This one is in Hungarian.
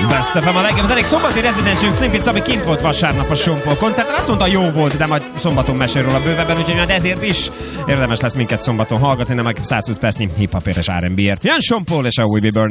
Best FM a legjobb zenék. Szombati rezidensünk Slimpit Szabi kint volt vasárnap a Sean Paul koncerten. Azt mondta, jó volt, de majd szombaton mesél róla bővebben, úgyhogy majd ezért is érdemes lesz minket szombaton hallgatni, nem 120 percnyi hip-hop és R&B-ért. Jön Sean Paul és a We Be Burning.